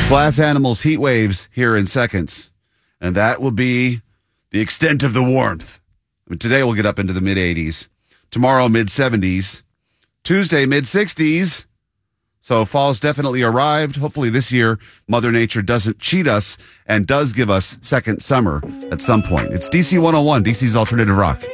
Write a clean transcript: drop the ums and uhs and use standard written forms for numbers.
Glass Animals heat waves here in seconds. And that will be the extent of the warmth. Today we'll get up into the mid 80s. Tomorrow, mid 70s. Tuesday, mid 60s. So fall's definitely arrived. Hopefully this year, Mother Nature doesn't cheat us and does give us second summer at some point. It's DC 101, DC's Alternative Rock.